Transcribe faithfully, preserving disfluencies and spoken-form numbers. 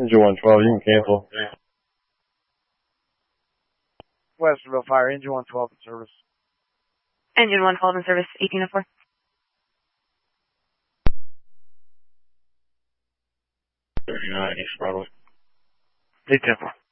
Engine one twelve, you can cancel. Westerville Fire, Engine one twelve in service. Engine one twelve in service, eighteen oh four. thirty-nine, East Broadway. eight ten four.